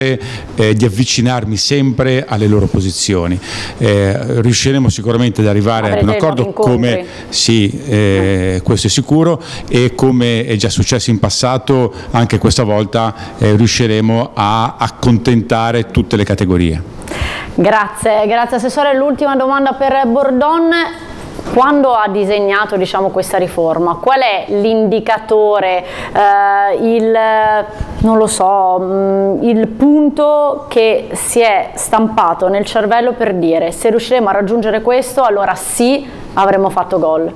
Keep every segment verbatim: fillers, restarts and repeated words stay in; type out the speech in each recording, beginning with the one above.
Eh, di avvicinarmi sempre alle loro posizioni. Eh, riusciremo sicuramente ad arrivare Avrete ad un accordo, come sì, eh, questo è sicuro, e come è già successo in passato, anche questa volta eh, riusciremo a accontentare tutte le categorie. Grazie, grazie Assessore. L'ultima domanda per Bordon. Quando ha disegnato, diciamo, questa riforma, qual è l'indicatore, eh, il, non lo so, mh, il punto che si è stampato nel cervello per dire: se riusciremo a raggiungere questo, allora sì, avremo fatto gol?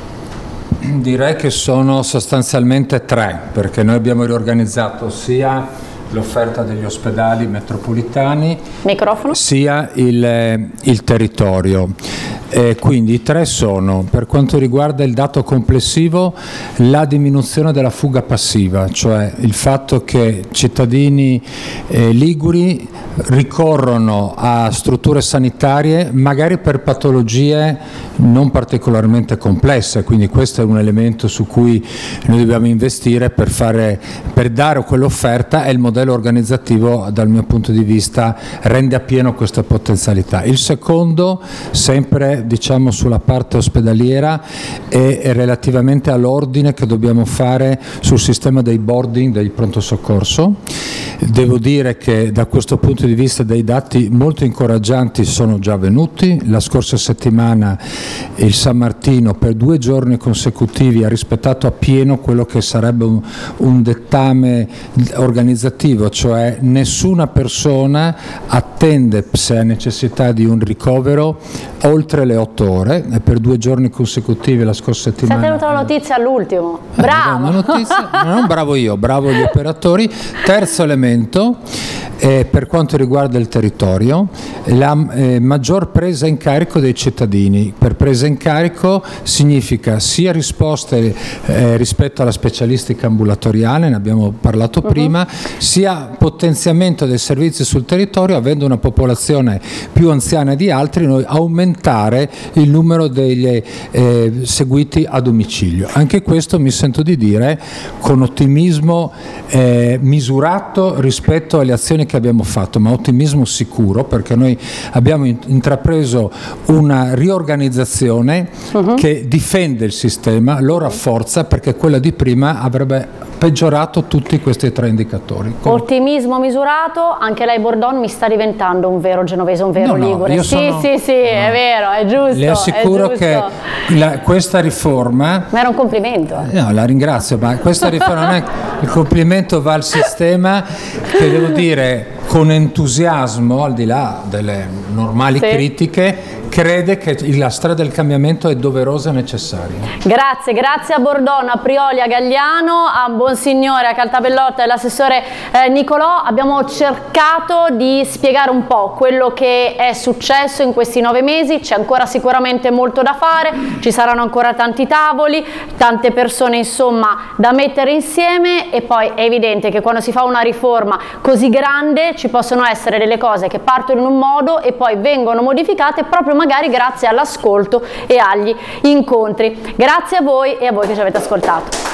Direi che sono sostanzialmente tre, perché noi abbiamo riorganizzato sia l'offerta degli ospedali metropolitani, Microfono. sia il, il territorio. Eh, quindi i tre sono, per quanto riguarda il dato complessivo, la diminuzione della fuga passiva, cioè il fatto che cittadini eh, liguri ricorrono a strutture sanitarie magari per patologie non particolarmente complesse, quindi questo è un elemento su cui noi dobbiamo investire per, fare, per dare quell'offerta, e il modello organizzativo dal mio punto di vista rende appieno questa potenzialità. Il secondo, sempre diciamo sulla parte ospedaliera, è, è relativamente all'ordine che dobbiamo fare sul sistema dei boarding del pronto soccorso. Devo dire che da questo punto di vista dei dati molto incoraggianti sono già venuti. La scorsa settimana il San Martino per due giorni consecutivi ha rispettato appieno quello che sarebbe un, un dettame organizzativo, cioè nessuna persona attende, se ha necessità di un ricovero, oltre le otto ore, e per due giorni consecutivi la scorsa settimana. Si è tenuta la notizia all'ultimo, bravo! Eh, notizia, non bravo io, bravo gli operatori. Terzo elemento, eh, per quanto riguarda il territorio, la eh, maggior presa in carico dei cittadini. Per presa in carico significa sia risposte eh, rispetto alla specialistica ambulatoriale, ne abbiamo parlato uh-huh. prima, sia potenziamento dei servizi sul territorio, avendo una popolazione più anziana di altri, noi aumentare il numero degli eh, seguiti a domicilio. Anche questo mi sento di dire con ottimismo eh, misurato rispetto alle azioni che abbiamo fatto, ma ottimismo sicuro, perché noi abbiamo intrapreso una riorganizzazione uh-huh. che difende il sistema, lo rafforza, perché quella di prima avrebbe peggiorato tutti questi tre indicatori. Ottimismo misurato. Anche lei, Bordon, mi sta diventando un vero genovese, un vero no, ligure. No, sì, sono, sì, sì, no. È vero, è giusto. Le assicuro giusto. che la, questa riforma... Ma era un complimento. Eh. No, la ringrazio, ma questa riforma non è... Il complimento va al sistema, che devo dire con entusiasmo, al di là delle normali sì. critiche, crede che la strada del cambiamento è doverosa e necessaria. Grazie, grazie a Bordon, a Prioli, a Gagliano, a Bonsignore, a Caltabellotta e l'assessore eh, Nicolò. Abbiamo cercato di spiegare un po' quello che è successo in questi nove mesi. C'è ancora sicuramente molto da fare, ci saranno ancora tanti tavoli, tante persone insomma da mettere insieme, e poi è evidente che quando si fa una riforma così grande ci possono essere delle cose che partono in un modo e poi vengono modificate proprio magari grazie all'ascolto e agli incontri. Grazie a voi e a voi che ci avete ascoltato.